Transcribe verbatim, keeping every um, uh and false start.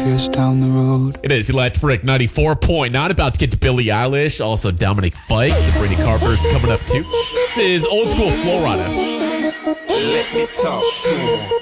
years down the road. It is Electric ninety-four point nine. About to get to Billie Eilish. Also, Dominic Fike. Sabrina Carpenter's coming up too. This is Old School Florida. Let me talk to him.